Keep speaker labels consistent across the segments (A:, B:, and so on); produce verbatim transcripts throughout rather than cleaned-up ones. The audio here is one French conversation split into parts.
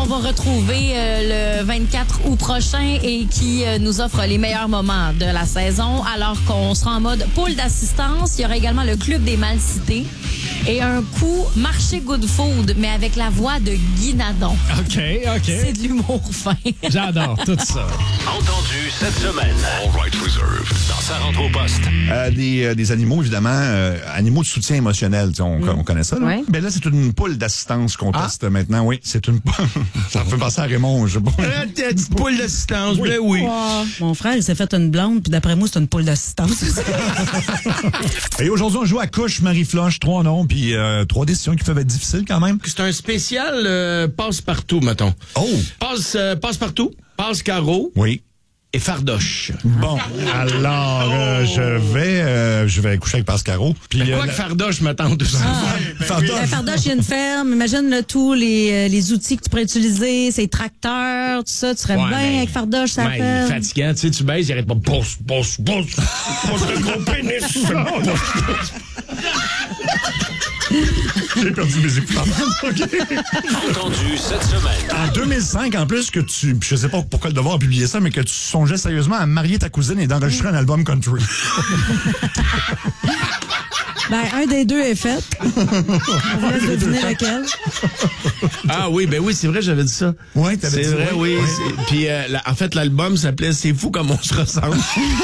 A: va retrouver euh, le vingt-quatre août prochain et qui euh, nous offre les meilleurs moments de la saison, alors qu'on sera en mode pool d'assistance. Il y aura également le Club des Mal Cités et un coup marché Good Food, mais avec la voix de Guy Nadon.
B: OK, OK.
A: C'est de l'humour fin.
B: J'adore tout ça.
C: Entendu cette semaine. All right reserved. Dans sa rentre au poste.
D: Euh, des, euh, des animaux, évidemment, euh, animaux de soutien émotionnel, on, mm. on connaît ça. Là.
E: Ouais.
D: Ben là, c'est une poule d'assistance qu'on
B: Ah.
D: teste maintenant, oui. C'est une poule. Ça me fait penser à Raymond, je sais pas.
F: Euh, petite poule d'assistance, oui. Ben oui.
E: Oh, mon frère, il s'est fait une blonde, puis d'après moi, c'est une poule d'assistance.
D: Et aujourd'hui, on joue à couche, Marie-Floche, trois noms, puis euh, trois décisions qui peuvent être difficiles quand même.
F: C'est un spécial euh, passe-partout, mettons.
D: Oh!
F: Passe, euh, passe-partout, passe-carreau
D: Oui.
F: et fardoche.
D: Bon, alors, euh, je vais euh, je vais coucher avec Pascaro. Puis,
F: Mais quoi
D: euh,
F: que fardoche me tente aussi.
D: Fardoche.
E: Un fardoche, il y a une ferme. Imagine le tout, les, euh, les outils que tu pourrais utiliser, ces tracteurs, tout ça. Tu serais
F: Ouais,
E: bien
F: mais-
E: avec fardoche, ça
F: Ouais, il est
E: ferme.
F: fatigant. Tu sais, tu baisses, il arrête pas. Pousse, pousse, pousse. Pousse le gros pénis.
D: J'ai perdu mes écouteurs.
C: Entendu cette semaine.
D: En deux mille cinq, en plus, que tu, je sais pas pourquoi le devoir a publié ça, mais que tu songeais sérieusement à marier ta cousine et d'enregistrer un album country.
E: Ben, un des deux est fait. On vous laisse deviner lequel.
F: Ah oui, ben oui, c'est vrai, j'avais dit ça.
D: Ouais, t'avais
F: C'est
D: dit
F: vrai, oui.
D: oui.
F: c'est- Puis, euh, la- en fait, l'album s'appelait C'est fou comme on se ressemble.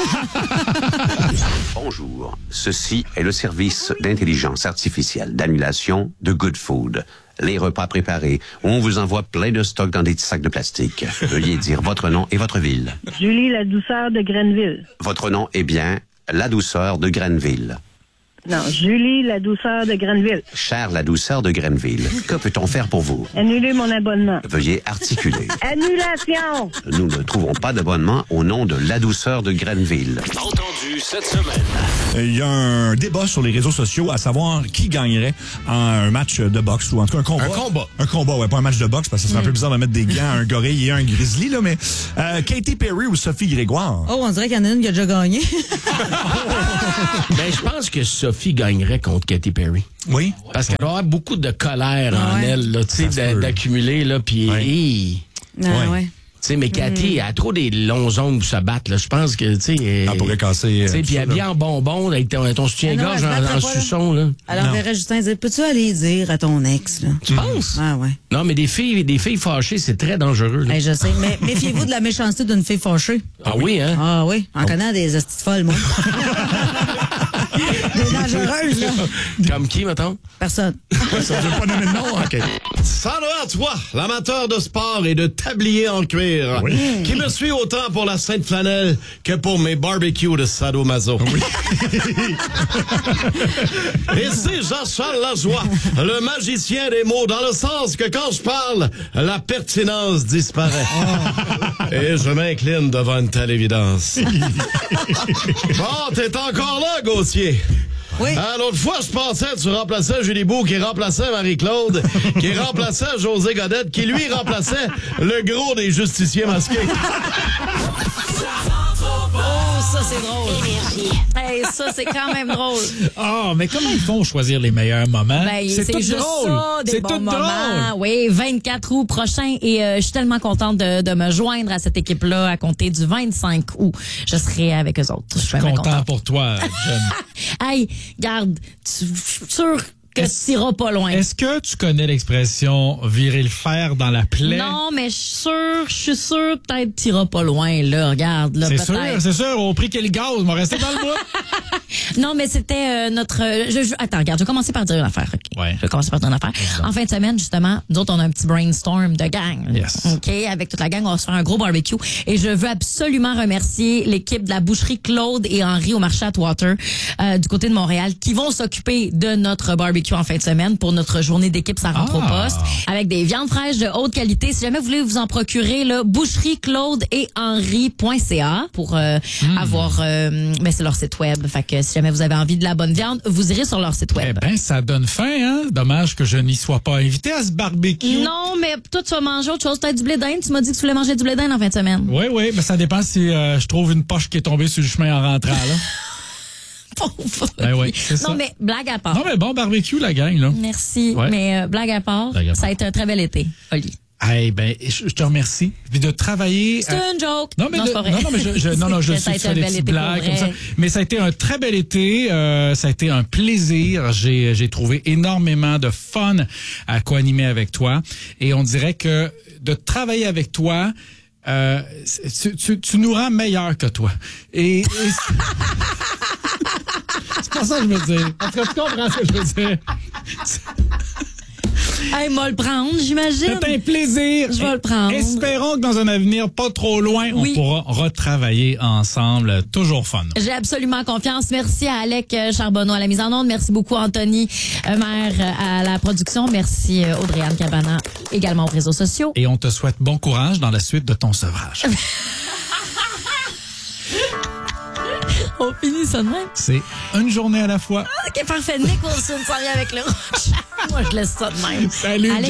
G: Bonjour, ceci est le service d'intelligence artificielle d'annulation de Good Food. Les repas préparés, on vous envoie plein de stocks dans des petits sacs de plastique. Veuillez dire votre nom et votre ville.
H: Julie La Douceur de Grenville.
G: Votre nom est bien La Douceur de Grenville.
H: Non, Julie La Douceur de Grenville.
G: Cher La Douceur de Grenville, que peut-on faire pour vous?
H: Annulez mon abonnement.
G: Veuillez articuler.
H: Annulation!
G: Nous ne trouvons pas d'abonnement au nom de La Douceur de Grenville.
C: Entendu cette semaine.
D: Il y a un débat sur les réseaux sociaux à savoir qui gagnerait en un match de boxe ou en tout cas un combat.
F: Un combat.
D: Un combat, ouais, pas un match de boxe parce que c'est un peu bizarre de mettre des gants à un gorille et un grizzly, là, mais euh, Katy Perry ou Sophie Grégoire?
E: Oh, on dirait qu'il y en a une qui a déjà gagné.
F: Ben, je pense que Sophie gagnerait contre Katy Perry.
D: Oui.
F: Parce qu'elle doit avoir beaucoup de colère
E: Ah
F: en
E: ouais.
F: elle, là, tu sais,
D: Ça se
F: d'a-
D: peut.
F: d'accumuler, là, puis...
D: Ouais.
F: hi.
E: Ah,
D: Ouais.
E: ouais.
F: Tu sais, mais Cathy, elle a trop des longs ongles pour se battre, là. Je pense que, tu sais... Elle
D: pourrait casser,
F: Tu sais,
D: euh,
F: puis
D: tout
F: elle
D: ça,
F: est bien en bonbon, avec ton, ton soutien-gorge
E: Ah non, elle se
F: en, en
E: battrait pas, là.
F: suçon, là.
E: Alors,
D: Non.
E: verrait Justin dire, peux-tu aller dire à ton ex, là?
F: Tu penses?
E: Ah, ouais.
F: Non, mais des filles, des filles fâchées, c'est très dangereux, là.
E: Hey, je sais. Mais méfiez-vous de la méchanceté d'une fille fâchée.
F: Ah oui, hein?
E: Ah oui, en connaissant des hosties folles, moi. Des dangereuses, là.
F: Comme qui, mettons?
E: Personne.
D: Ça veut pas nommer de nom? OK.
F: Salut à toi, l'amateur de sport et de tablier en cuir,
D: Oui.
F: qui me suit autant pour la Sainte Flanelle que pour mes barbecues de sadomaso.
D: Oui.
F: Et c'est Jean-Charles Lajoie, le magicien des mots, dans le sens que quand je parle, la pertinence disparaît. Et je m'incline devant une telle évidence. Bon, t'es encore là, Gauthier?
E: Oui.
F: Ah, l'autre fois, je pensais que tu remplaçais Julie Beau, qui remplaçait Marie-Claude, qui remplaçait José Godette, qui lui remplaçait le gros des justiciers masqués.
A: Oh, ça, c'est drôle. Hey, ça, c'est quand même drôle.
B: Ah, mais comment ils font choisir les meilleurs moments?
A: Ben, c'est
B: tout
A: juste
B: drôle.
A: ça, des
B: C'est
A: bons
B: tout
A: moments.
B: drôle.
A: Oui, vingt-quatre août prochain. Et euh, je suis tellement contente de, de me joindre à cette équipe-là à compter du vingt-cinq août. Je serai avec eux autres. Je
B: Je
A: suis
B: suis
A: vraiment
B: content
A: contente.
B: pour toi, John.
A: Hey, garde, tu- je suis sûre que
B: Est-ce-
A: tu iras pas loin.
B: Est-ce que tu connais l'expression virer le fer dans la plaie?
A: Non, mais je suis sûre, je suis sûre, peut-être tu iras pas loin, là. Regarde, là,
B: C'est sûr,
A: peut-être.
B: c'est sûr. Au prix quel gaz, on va rester dans le bois.
A: Non, mais c'était euh, notre... euh, Je, je- attends, regarde, je vais commencer par dire une affaire. OK?
B: Ouais.
A: Je vais commencer par dire une affaire. En fin de semaine, justement, nous autres, on a un petit brainstorm de gang.
B: Yes.
A: OK? Avec toute la gang, on va se faire un gros barbecue. Et je veux absolument remercier l'équipe de la boucherie Claude et Henri au marché Atwater euh, du côté de Montréal qui vont s'occuper de notre barbecue en fin de semaine pour notre journée d'équipe Ça rentre
B: Ah.
A: au poste avec des viandes fraîches de haute qualité. Si jamais vous voulez vous en procurer, là, boucherie Claude et Henri point c a pour euh,
B: Hmm.
A: avoir... Euh, ben, c'est leur site web. Fait que si jamais vous avez envie de la bonne viande, vous irez sur leur site
B: Eh
A: web.
B: ben, ça donne faim, hein? Dommage que je n'y sois pas invité à ce barbecue.
A: Non, mais toi, tu vas manger autre chose. Peut-être du blé d'Inde. Tu m'as dit que tu voulais manger du blé d'Inde en fin de semaine.
B: Oui, oui, mais ça dépend si euh, je trouve une poche qui est tombée sur le chemin en rentrant, là.
A: Pauvre.
B: Ben oui, c'est
A: Non,
B: ça.
A: mais blague à part.
B: Non, mais bon barbecue, la gang, là.
A: Merci.
B: Ouais.
A: Mais euh, blague à part,
B: Blague à part.
A: ça a été un très bel été, Oli.
B: Eh ben, je je te remercie. Puis de travailler.
A: C'est
B: à-
A: une joke.
B: Non, mais,
A: non,
B: de-
A: c'est pas vrai.
B: non, non, mais je, je, non, non, je
A: Ça a
B: sais
A: été
B: faire
A: un
B: des
A: bel
B: petites
A: été pour
B: blagues comme
A: vrai.
B: ça. Mais ça a été un très bel été. Euh, ça a été un plaisir. J'ai, j'ai trouvé énormément de fun à co-animer avec toi. Et on dirait que de travailler avec toi, euh, tu, tu, tu nous rends meilleurs que toi. Et, et c'est... c'est pas ça que je veux dire. En tout cas, tu comprends ce que je veux dire.
A: Hey, moi le prendre, j'imagine.
B: C'est un plaisir.
A: Je vais le prendre.
B: Espérons que dans un avenir pas trop loin,
A: Oui.
B: on pourra retravailler ensemble. Toujours fun.
A: J'ai absolument confiance. Merci à Alec euh, Charbonneau à la mise en onde. Merci beaucoup Anthony euh, Maire euh, à la production. Merci euh, Audrey-Anne Cabana également aux réseaux sociaux.
B: Et on te souhaite bon courage dans la suite de ton sevrage.
A: On finit ça de même.
B: C'est une journée à la fois.
A: OK, parfait. Nick Wilson s'en vient avec le rouge. Moi, je laisse ça de même.
B: Salut,
A: Allez,